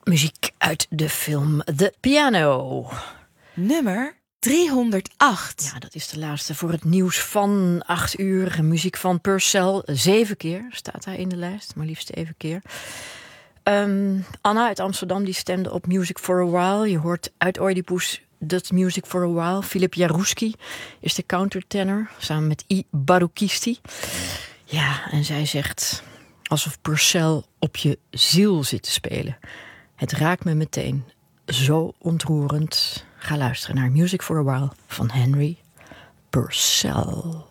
Muziek uit de film The Piano. Nummer 308. Ja, dat is de laatste voor het nieuws van 8 uur. Muziek van Purcell. 7 keer staat hij in de lijst. Maar liefst 7 keer. Anna uit Amsterdam die stemde op Music for a While. Je hoort uit Oedipus dat Music for a While. Filip Jarouski is de countertenor. Samen met I. Baroukisti. Ja, en zij zegt alsof Purcell op je ziel zit te spelen. Het raakt me meteen. Zo ontroerend. Ga luisteren naar Music for a While van Henry Purcell.